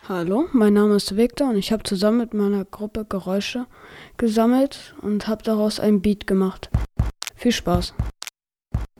Hallo, mein Name ist Victor und ich habe zusammen mit meiner Gruppe Geräusche gesammelt und habe daraus ein Beat gemacht. Viel Spaß!